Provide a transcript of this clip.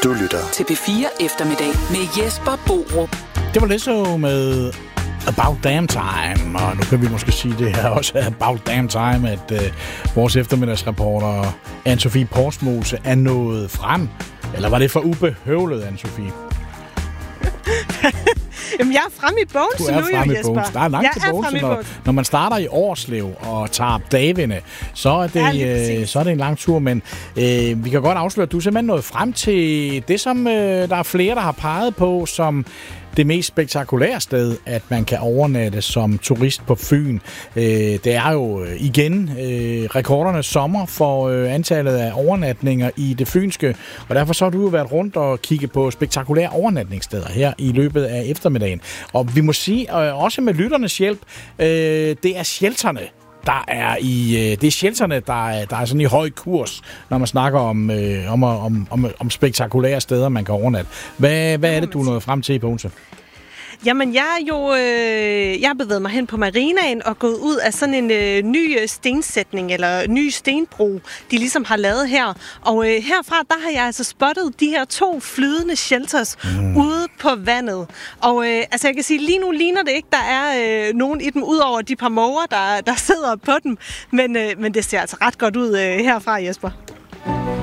Du lytter til P4 Eftermiddag med Jesper Borup. Det var lidt så med About Damn Time, og nu kan vi måske sige det her også About Damn Time, at vores eftermiddagsreporter Anne-Sophie Porsmose er nået frem. Eller var det for ubehøvlet, Anne-Sophie? Jamen, jeg er fremme i Bogense nu, jo, Jesper. Der er langt til Bogense. Når man starter i Årslev og tager Davinde, så er det en lang tur. Men vi kan godt afsløre, at du er simpelthen nået frem til det, som der er flere, der har peget på som det mest spektakulære sted, at man kan overnatte som turist på Fyn. Det er jo igen rekordernes sommer for antallet af overnatninger i det fynske, og derfor så har du jo været rundt og kigget på spektakulære overnatningssteder her i løbet af eftermiddagen. Og vi må sige, også med lytternes hjælp, det er shelterne, det er shelterne, der er sådan i høj kurs, når man snakker om spektakulære steder, man kan overnatte. Hvad er det, du er nået frem til i Bogense? Jamen, jeg har bevæget mig hen på marinaen og gået ud af sådan en ny stensætning, eller ny stenbro, de ligesom har lavet her. Og herfra, der har jeg altså spottet de her 2 flydende shelters ude på vandet. Og altså, jeg kan sige, lige nu ligner det ikke, der er nogen i dem, udover de par måger, der sidder på dem. Men det ser altså ret godt ud herfra, Jesper.